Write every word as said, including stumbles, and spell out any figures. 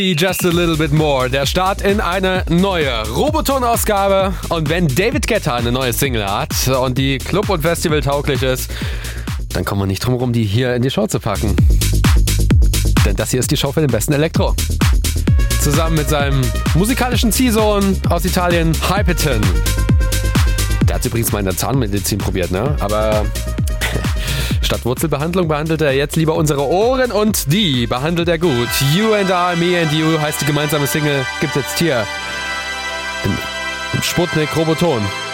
Just a little bit more. Der Start in eine neue Roboton-Ausgabe. Und wenn David Guetta eine neue Single hat und die Club- und Festival-tauglich ist, dann kommen wir nicht drum rum, die hier in die Show zu packen. Denn das hier ist die Show für den besten Elektro. Zusammen mit seinem musikalischen Ziehsohn aus Italien, Hyperton. Der hat übrigens mal in der Zahnmedizin probiert, ne? Aber statt Wurzelbehandlung behandelt er jetzt lieber unsere Ohren und die behandelt er gut. You and I, Me and You heißt die gemeinsame Single. Gibt jetzt hier im, im Sputnik Roboton.